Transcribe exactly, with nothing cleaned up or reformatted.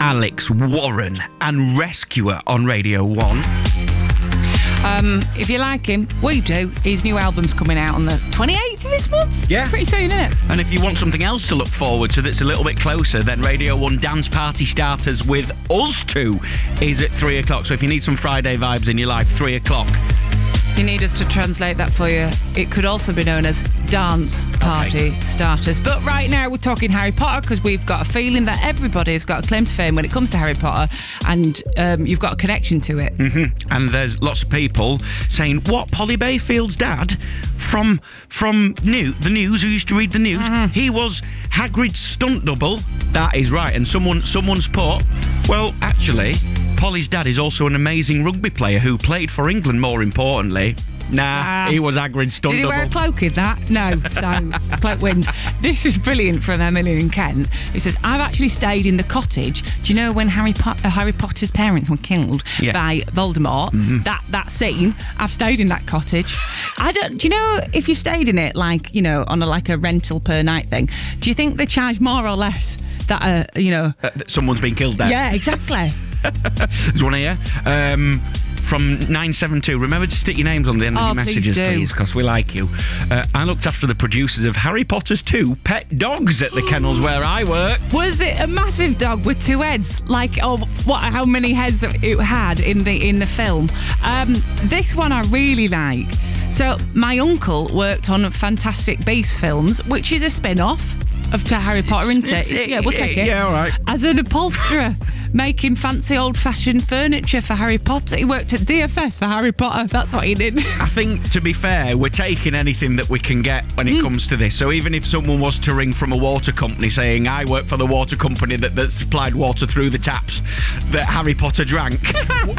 Alex Warren and Rescuer on Radio one. Um, if you like him, we do. His new album's coming out on the twenty-eighth of this month. Yeah. Pretty soon, isn't it? And if you want something else to look forward to that's a little bit closer, then Radio one Dance Party Starters with Us Two is at three o'clock. So if you need some Friday vibes in your life, three o'clock. You need us to translate that for you. It could also be known as Dance Party okay. Starters. But right now we're talking Harry Potter because we've got a feeling that everybody has got a claim to fame when it comes to Harry Potter, and um, you've got a connection to it. Mm-hmm. And there's lots of people saying, what, Polly Bayfield's dad from from new, the news, who used to read the news, mm-hmm. he was Hagrid's stunt double. That is right. And someone someone's put, well, actually, Polly's dad is also an amazing rugby player who played for England, more importantly. Nah, uh, he was Hagrid's stunt double. Did he wear a cloak in that? No, so cloak wins. This is brilliant from Emily in Kent. It says, I've actually stayed in the cottage. Do you know when Harry, po- uh, Harry Potter's parents were killed yeah. by Voldemort? Mm-hmm. That that scene, I've stayed in that cottage. I don't. Do you know if you stayed in it, like, you know, on a like a rental per night thing, do you think they charge more or less that, uh, you know... Uh, someone's been killed there? Yeah, exactly. There's one here. Um... From nine seven two, remember to stick your names on the end of oh, your messages, please, because we like you. Uh, I looked after the producers of Harry Potter's two pet dogs at the kennels where I work. Was it a massive dog with two heads? Like, oh, what? How many heads it had in the in the film? Um, this one I really like. So, my uncle worked on Fantastic Beasts films, which is a spin-off of to Harry Potter, isn't it? it yeah, we'll take it. Yeah, all right. As an upholsterer, making fancy old-fashioned furniture for Harry Potter. He worked at D F S for Harry Potter. That's what he did. I think, to be fair, we're taking anything that we can get when it mm. comes to this. So even if someone was to ring from a water company saying, I work for the water company that, that supplied water through the taps that Harry Potter drank,